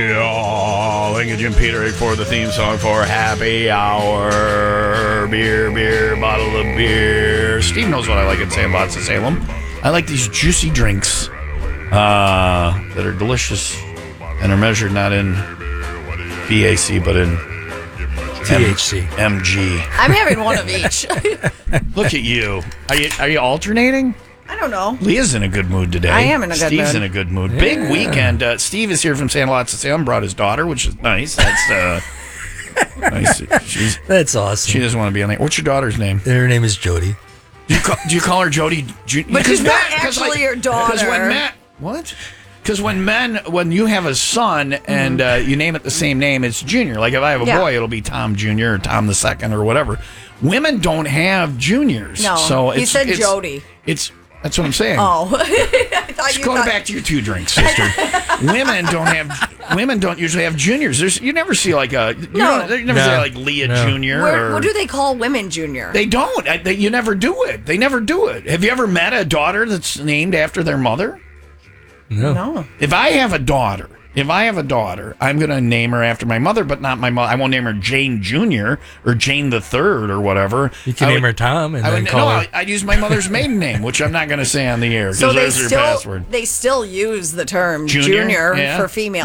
Oh, thank you, Jim Peterick, for the theme song for Happy Hour. Beer, bottle of beer. Steve knows what I like in Sandbots of Salem. I like these juicy drinks that are delicious and are measured not in BAC, but in THC. MG. I'm having one of each. Look at you. Are you alternating? I don't know. Leah's in a good mood today. I am in a good Steve's mood. in a good mood. Big weekend. Steve is here from Sandlots of Salem. Brought his daughter, which is nice. That's nice. That's awesome. She doesn't want to be on there. What's your daughter's name? Her name is Jody. Do you call her Jody? But she's not actually your daughter. Because when you have a son and you name it the same name, it's Junior. Like if I have a boy, it'll be Tom Jr. or Tom the Second or whatever. Women don't have juniors. No, so he said Jody. That's what I'm saying. Oh, I thought you Go thought... back to your 2 drinks, sister. Women don't usually have juniors. You never see like a say like Leah Junior. What do they call women junior? They don't. You never do it. They never do it. Have you ever met a daughter that's named after their mother? No. If I have a daughter, I'm going to name her after my mother, but not my mother. I won't name her Jane Jr. or Jane the Third or whatever. You can name her Tom and then call her. I'd use my mother's maiden name, which I'm not going to say on the air. So there's your password. they still use the term Junior? junior Yeah. for female